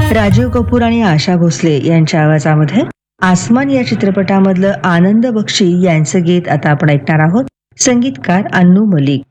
राजीव कपूर आणि आशा भोसले यांच्या आवाजामध्ये आसमान या चित्रपटामधलं आनंद बक्षी यांचं गीत आता आपण ऐकणार आहोत. संगीतकार अन्नू मलिक.